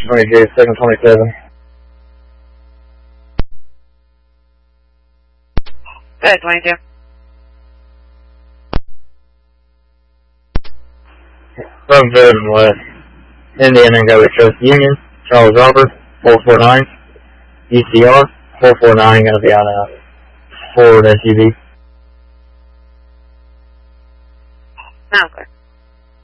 22, second 27. Good, 22. From Vernon West, Indiana Go Trust Union, Charles Robert, 449. ECR, 449, going to be on a Ford SUV. Okay.